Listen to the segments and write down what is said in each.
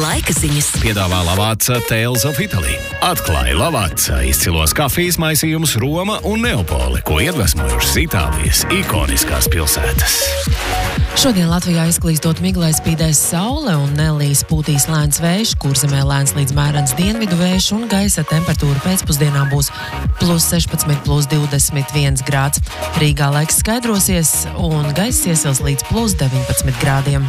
Laika ziņas Piedāvā Lavazza Tales of Italy. Atklāja Lavazza izcilos kafijas maisījumus Roma un Neapoli, ko iedvesmojušas Itālijas ikoniskās pilsētas. Šodien Latvijā izklīstot miglai spīdēs saule un nelīs pūtīs lēns vējš, Kurzemē lēns līdz mērens dienvidu vējš un gaisa temperatūra pēcpusdienā būs +16, +21 grāds. Rīgā laiks skaidrosies un gaiss iesils līdz +19 grādiem.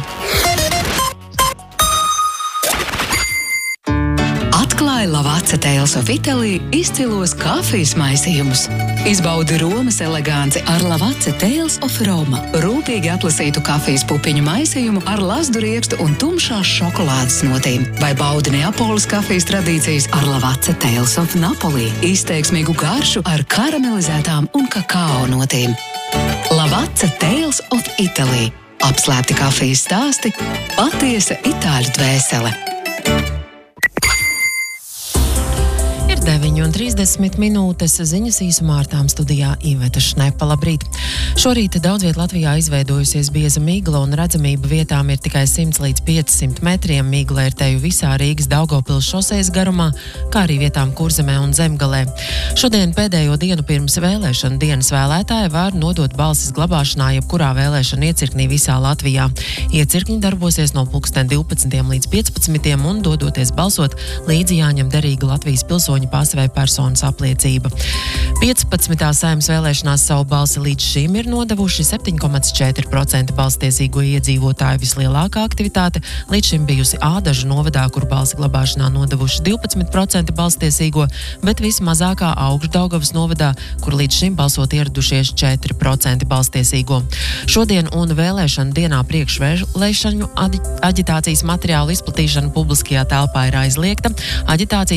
Atklāja Lavazza Tales of Italy izcilos kafijas maisījumus. Izbaudi Romas eleganci ar Lavazza Tales of Roma. Rūpīgi atlasītu kafijas pupiņu maisījumu ar lazdu riekstu un tumšās šokolādes notīm. Vai baudi Neapoles kafijas tradīcijas ar Lavazza Tales of Napoli. Izteiksmīgu garšu ar karamelizētām un kakao notīm. Lavazza Tales of Italy. Apslēpti kafijas stāsti, patiesa itāļu dvēsele. 9:30 minūtes ziņas īsumā ar tām studijā Iveta Šnepa. Labrīt! Šorīt daudz viet Latvijā izveidojusies bieza migla un redzamība vietām ir tikai 100 līdz 500 metriem. Migla ir teju visā Rīgas Daugavpils šosejas garumā, kā arī vietām Kurzemē un Zemgalē. Šodien pēdējo dienu pirms vēlēšanu dienas vēlētāji var nodot balsis glabāšanā jebkurā vēlēšana iecirknī visā Latvijā. Iecirkņi darbosies no 12 līdz 15 un dodoties balsot līdzi jāņem derīga Latvijas pilsoņu pasa vai personas apliecība. 15. Saeimas vēlēšanās savu balsi līdz šim ir nodevuši 7,4% balstiesīgo iedzīvotāju. Vislielākā aktivitāte līdz šim bijusi Ādažu novadā, kur balsi glabāšanā nodevuši 12% balstiesīgo, bet vismazākā Augšdaugavas novadā, kur līdz šim balsot ieradušies 4% balstiesīgo. Šodien un vēlēšanu dienā priekšvēlēšanu aģitācijas materiālu izplatīšana publiskajā telpā ir aizliegta. Aģitācija